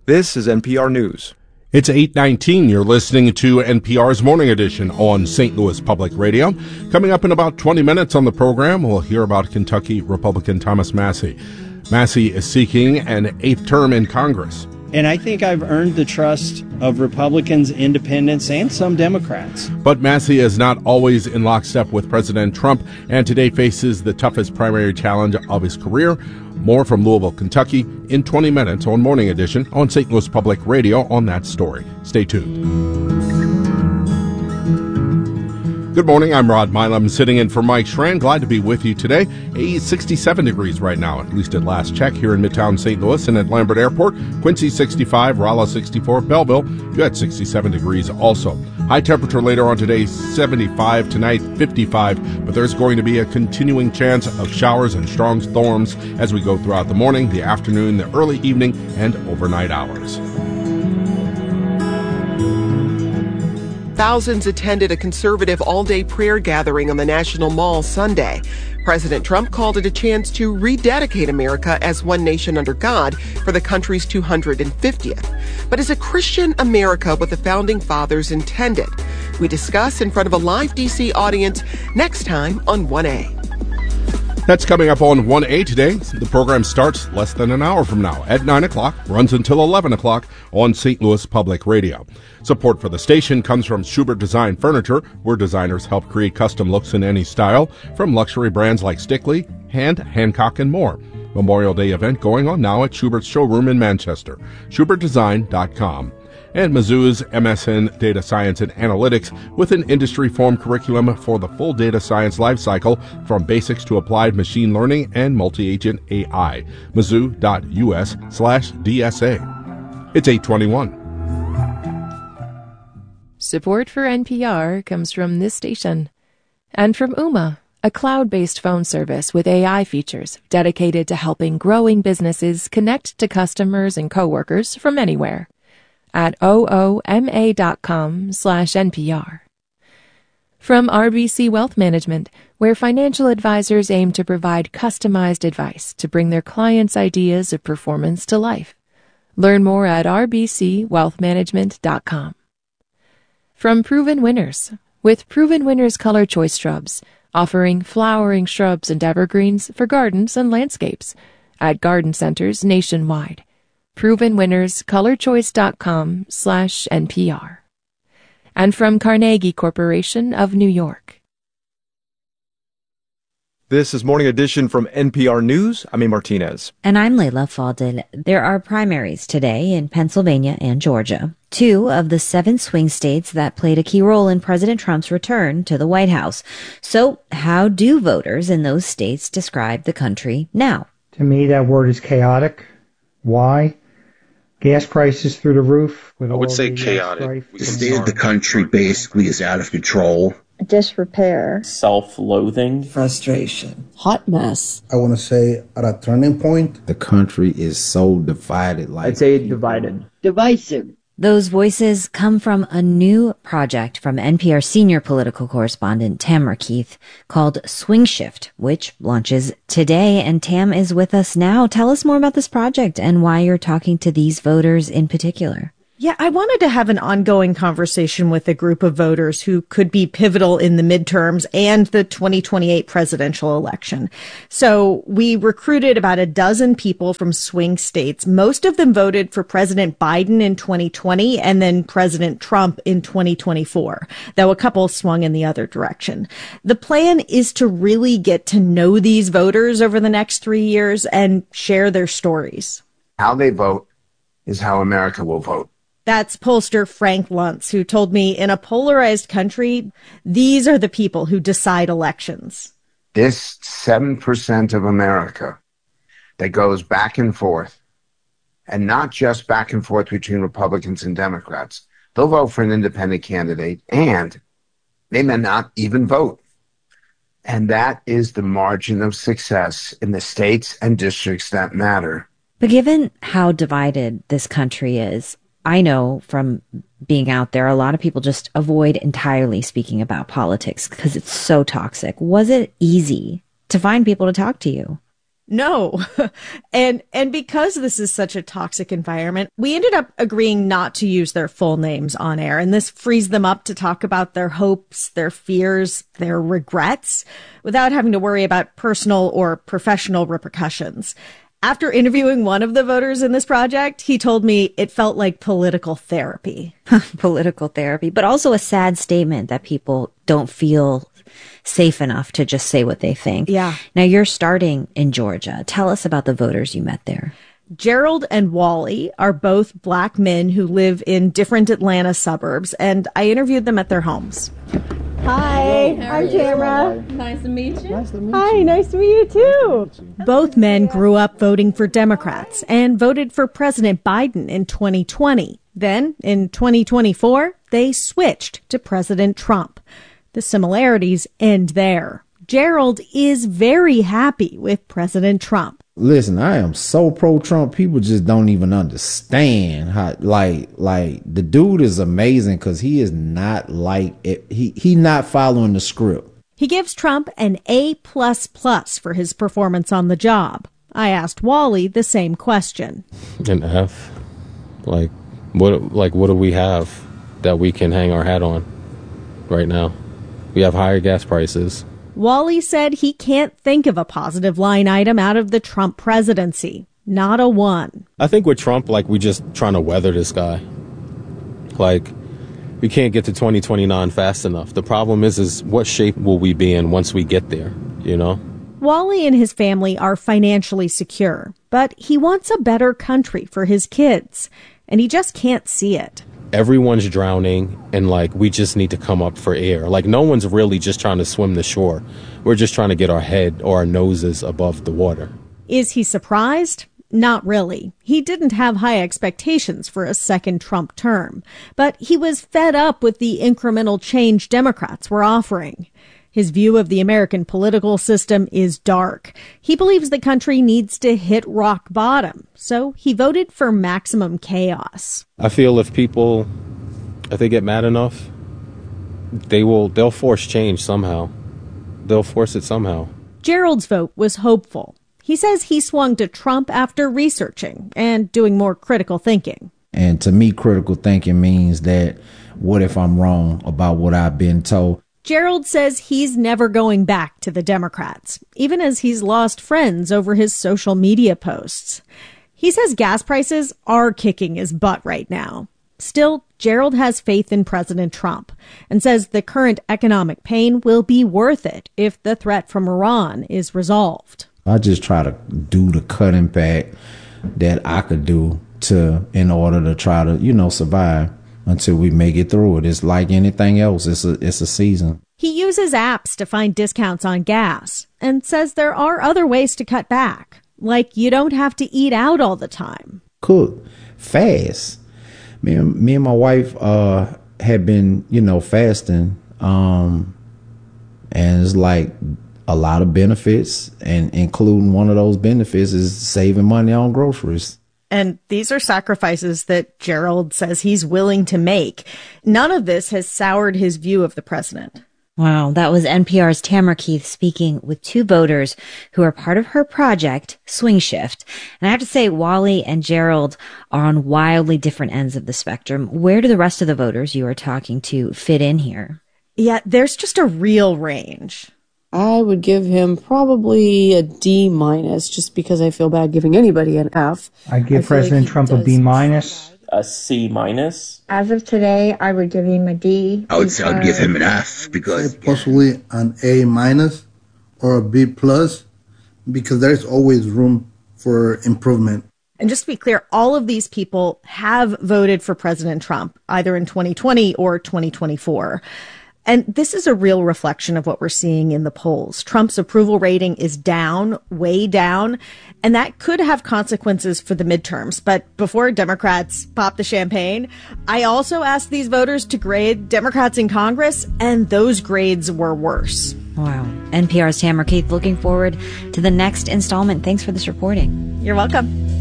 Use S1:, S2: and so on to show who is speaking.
S1: This is NPR News.
S2: It's 8:19. You're listening to NPR's Morning Edition on St. Louis Public Radio. Coming up in about 20 minutes on the program, we'll hear about Kentucky Republican Thomas Massie. Massie is seeking an 8th term in Congress.
S3: And I think I've earned the trust of Republicans, independents, and some Democrats.
S2: But Massie is not always in lockstep with President Trump, and today faces the toughest primary challenge of his career. More from Louisville, Kentucky, in 20 minutes on Morning Edition on St. Louis Public Radio on that story. Stay tuned. Good morning, I'm Rod Milam, sitting in for Mike Schran. Glad to be with you today. 67 degrees right now, at least at last check, here in Midtown St. Louis and at Lambert Airport. Quincy 65, Rolla 64, Belleville, you had 67 degrees also. High temperature later on today, 75, tonight 55, but there's going to be a continuing chance of showers and strong storms as we go throughout the morning, the afternoon, the early evening, and overnight hours.
S4: Thousands attended a conservative all-day prayer gathering on the National Mall Sunday. President Trump called it a chance to rededicate America as one nation under God for the country's 250th. But is a Christian America what the Founding Fathers intended? We discuss in front of a live D.C. audience next time on 1A.
S2: That's coming up on 1A today. The program starts less than an hour from now at 9 o'clock, runs until 11 o'clock on St. Louis Public Radio. Support for the station comes from Schubert Design Furniture, where designers help create custom looks in any style, from luxury brands like Stickley, Hancock, and more. Memorial Day event going on now at Schubert's showroom in Manchester. SchubertDesign.com. And Mizzou's MSN Data Science and Analytics with an industry-formed curriculum for the full data science lifecycle from basics to applied machine learning and multi-agent AI. Mizzou.us/DSA. It's 8:21.
S5: Support for NPR comes from this station and from Ooma, a cloud-based phone service with AI features dedicated to helping growing businesses connect to customers and coworkers from anywhere. At ooma.com/NPR. From RBC Wealth Management, where financial advisors aim to provide customized advice to bring their clients' ideas of performance to life. Learn more at rbcwealthmanagement.com. From Proven Winners, with Proven Winners Color Choice Shrubs, offering flowering shrubs and evergreens for gardens and landscapes at garden centers nationwide. ProvenWinnersColorChoice.com/NPR. And from Carnegie Corporation of New York.
S1: This is Morning Edition from NPR News. I'm A. Martinez.
S6: And I'm Layla Faldin. There are primaries today in Pennsylvania and Georgia, 2 of the 7 swing states that played a key role in President Trump's return to the White House. So how do voters in those states describe the country now?
S7: To me, that word is chaotic. Why? Gas prices through the roof.
S8: I would say chaotic.
S9: The state of the country basically is out of control.
S10: Disrepair.
S11: Self-loathing.
S12: Frustration.
S10: Hot mess.
S12: I want to say at a turning point.
S13: The country is so divided.
S11: I'd say divided.
S10: Divisive.
S6: Those voices come from a new project from NPR senior political correspondent Tamara Keith called Swing Shift, which launches today. And Tam is with us now. Tell us more about this project and why you're talking to these voters in particular.
S14: Yeah, I wanted to have an ongoing conversation with a group of voters who could be pivotal in the midterms and the 2028 presidential election. So we recruited about a dozen people from swing states. Most of them voted for President Biden in 2020 and then President Trump in 2024, though a couple swung in the other direction. The plan is to really get to know these voters over the next 3 years and share their stories.
S9: How they vote is how America will vote.
S14: That's pollster Frank Luntz, who told me in a polarized country, these are the people who decide elections.
S9: This 7% of America that goes back and forth, and not just back and forth between Republicans and Democrats. They'll vote for an independent candidate, and they may not even vote. And that is the margin of success in the states and districts that matter.
S6: But given how divided this country is, I know from being out there, a lot of people just avoid entirely speaking about politics because it's so toxic. Was it easy to find people to talk to you?
S14: No. And because this is such a toxic environment, we ended up agreeing not to use their full names on air. And this frees them up to talk about their hopes, their fears, their regrets without having to worry about personal or professional repercussions. After interviewing one of the voters in this project, he told me it felt like political therapy.
S6: Political therapy, but also a sad statement that people don't feel safe enough to just say what they think.
S14: Yeah.
S6: Now you're starting in Georgia. Tell us about the voters you met there.
S14: Gerald and Wally are both black men who live in different Atlanta suburbs, and I interviewed them at their homes. Hi, I'm Tamara.
S8: Nice to meet you.
S14: Hi, nice to meet you too. Both men grew up voting for Democrats and voted for President Biden in 2020. Then, in 2024, they switched to President Trump. The similarities end there. Gerald is very happy with President Trump.
S13: Listen, I am so pro-Trump. People just don't even understand how, like the dude is amazing because he is not like it. He not following the script.
S14: He gives Trump an A++ for his performance on the job. I asked Wally the same question.
S15: An F? What do we have that we can hang our hat on right now? We have higher gas prices.
S14: Wally said he can't think of a positive line item out of the Trump presidency. Not a one.
S15: I think with Trump, we just trying to weather this guy. We can't get to 2029 fast enough. The problem is what shape will we be in once we get there, you know?
S14: Wally and his family are financially secure, but he wants a better country for his kids, and he just can't see it.
S15: Everyone's drowning, and we just need to come up for air. No one's really just trying to swim the shore. We're just trying to get our head or our noses above the water.
S14: Is he surprised? Not really. He didn't have high expectations for a second Trump term, but he was fed up with the incremental change Democrats were offering. His view of the American political system is dark. He believes the country needs to hit rock bottom, so he voted for maximum chaos.
S15: I feel if they get mad enough, they'll force change somehow. They'll force it somehow.
S14: Gerald's vote was hopeful. He says he swung to Trump after researching and doing more critical thinking.
S13: And to me, critical thinking means that what if I'm wrong about what I've been told?
S14: Gerald says he's never going back to the Democrats, even as he's lost friends over his social media posts. He says gas prices are kicking his butt right now. Still, Gerald has faith in President Trump and says the current economic pain will be worth it if the threat from Iran is resolved.
S13: I just try to do the cutting back that I could do in order to try to, survive until we make it through it. It's like anything else. It's a season.
S14: He uses apps to find discounts on gas and says there are other ways to cut back. Like you don't have to eat out all the time.
S13: Cook fast. Me and my wife had been, fasting. And it's a lot of benefits, and including one of those benefits is saving money on groceries.
S14: And these are sacrifices that Gerald says he's willing to make. None of this has soured his view of the president.
S6: Wow, that was NPR's Tamara Keith speaking with two voters who are part of her project, Swing Shift. And I have to say, Wally and Gerald are on wildly different ends of the spectrum. Where do the rest of the voters you are talking to fit in here?
S14: Yeah, there's just a real range.
S8: I would give him probably a D- just because I feel bad giving anybody an F.
S7: I'd give President Trump a B-.
S11: A C-.
S10: As of today, I would give him a D.
S16: I would say I'd give him an F because
S12: possibly an A- or a B+, because there's always room for improvement.
S14: And just to be clear, all of these people have voted for President Trump, either in 2020 or 2024. And this is a real reflection of what we're seeing in the polls. Trump's approval rating is down, way down, and that could have consequences for the midterms. But before Democrats pop the champagne, I also asked these voters to grade Democrats in Congress, and those grades were worse.
S6: Wow. NPR's Tamara Keith looking forward to the next installment. Thanks for this reporting.
S14: You're welcome.